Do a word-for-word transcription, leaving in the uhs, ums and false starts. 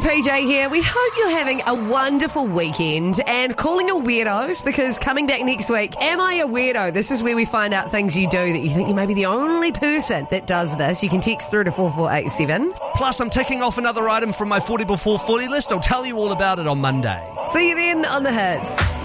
P J here. We hope you're having a wonderful weekend and calling your weirdos, because coming back next week, Am I a Weirdo? This is where we find out things you do that you think you may be the only person that does this. You can text through to four four eight seven. Plus, I'm ticking off another item from my forty before forty list. I'll tell you all about it on Monday. See you then on The Hits.